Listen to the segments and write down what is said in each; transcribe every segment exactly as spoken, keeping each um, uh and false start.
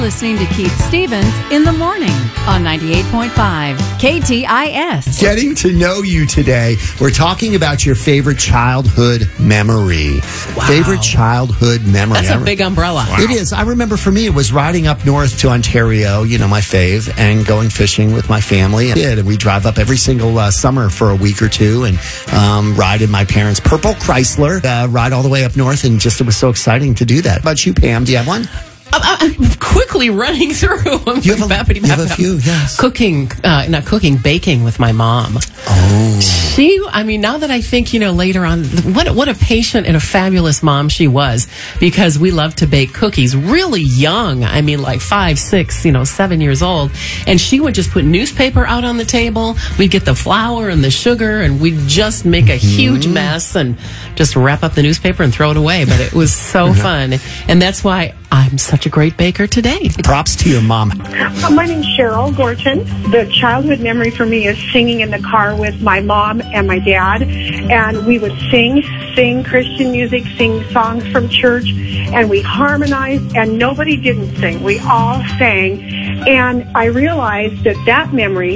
listening to Keith Stevens in the morning on ninety-eight point five K T I S. Getting to know you today. We're talking about your favorite childhood memory. Wow. Favorite childhood memory. That's a big umbrella. Wow. It is. I remember for me, it was riding up north to Ontario, you know, my fave, and going fishing with my family. I did, and we drive up every single uh, summer for a week or two and um, ride in my parents' purple Chrysler, uh, ride all the way up north, and just it was so exciting to do that. How about you, Pam? Do you have one? I'm, I'm quickly running through. I'm you have a, you have a few, yes. Cooking, uh, not cooking, baking with my mom. Oh. She, I mean, now that I think, you know, later on, what, what a patient and a fabulous mom she was, because we loved to bake cookies really young. I mean, like five, six, you know, seven years old. And she would just put newspaper out on the table. We'd get the flour and the sugar, and we'd just make a huge mm. mess and just wrap up the newspaper and throw it away. But it was so fun. And that's why I'm such a great baker today. Props to your mom. Uh, my name's Cheryl Gorton. The childhood memory for me is singing in the car with my mom and my dad. And we would sing, sing Christian music, sing songs from church, and we harmonized, and nobody didn't sing. We all sang. And I realized that that memory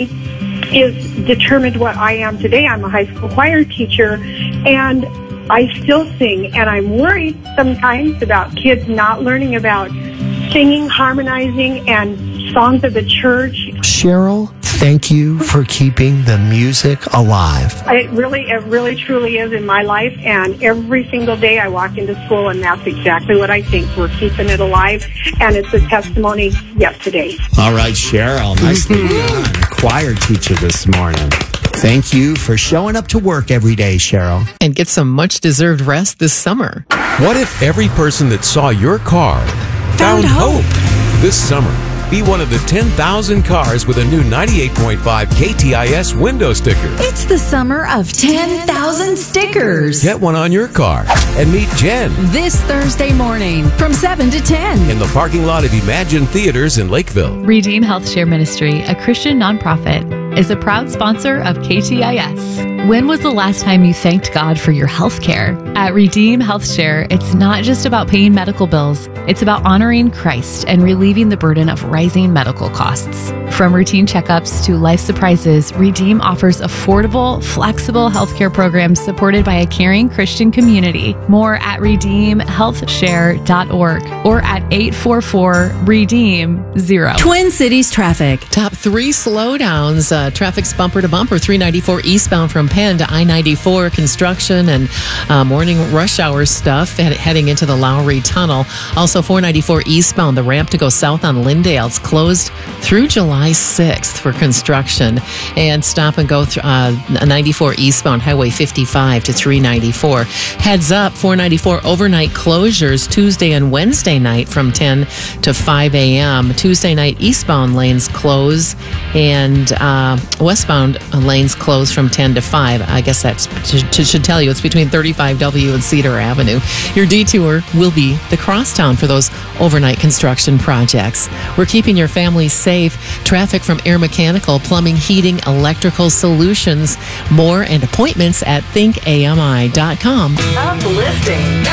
is determined what I am today. I'm a high school choir teacher, and I still sing, and I'm worried sometimes about kids not learning about singing, harmonizing, and songs of the church. Cheryl, thank you for keeping the music alive. It really, it really truly is in my life, and every single day I walk into school, and that's exactly what I think. We're keeping it alive, and it's a testimony yet today. All right, Cheryl, nicely done. Choir teacher this morning. Thank you for showing up to work every day, Cheryl. And get some much-deserved rest this summer. What if every person that saw your car found, found hope? hope? This summer, be one of the ten thousand cars with a new ninety-eight point five K T I S window sticker. It's the summer of ten thousand stickers. Get one on your car and meet Jen this Thursday morning from seven to ten in the parking lot of Imagine Theaters in Lakeville. Redeem Health Share Ministry, a Christian nonprofit, is a proud sponsor of K T I S. When was the last time you thanked God for your health care? At Redeem Health Share, it's not just about paying medical bills. It's about honoring Christ and relieving the burden of rising medical costs. From routine checkups to life surprises, Redeem offers affordable, flexible healthcare programs supported by a caring Christian community. More at redeem health share dot org or at eight four four redeem zero. Twin Cities traffic. Top three slowdowns. Uh, traffic's bumper to bumper. three ninety-four eastbound from Penn to I ninety-four. Construction and uh, morning rush hour stuff head, heading into the Lowry Tunnel. Also four ninety-four eastbound. The ramp to go south on Lyndale. It's closed through July sixth for construction. And stop and go through uh, ninety-four eastbound Highway fifty-five to three ninety-four. Heads up, four ninety-four overnight closures Tuesday and Wednesday night from ten to five a.m. Tuesday night eastbound lanes close, and uh, westbound lanes close from ten to five. I guess that should tell you it's between thirty-five W and Cedar Avenue. Your detour will be the crosstown for those overnight construction projects. We're keeping your family safe. Traffic from Air Mechanical, Plumbing, Heating, Electrical Solutions. More and appointments at think A M I dot com. Uplifting.